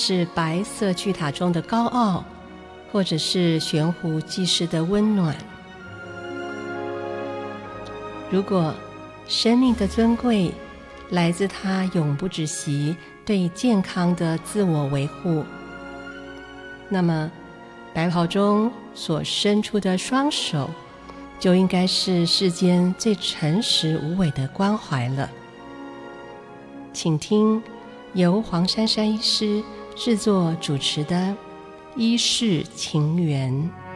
是白色巨塔中的高傲，或者是悬壶济世的温暖。如果生命的尊贵来自他永不止息对健康的自我维护，那么白袍中所伸出的双手就应该是世间最诚实无伪的关怀了。请听由黄珊珊医师制作主持的《医事情缘》。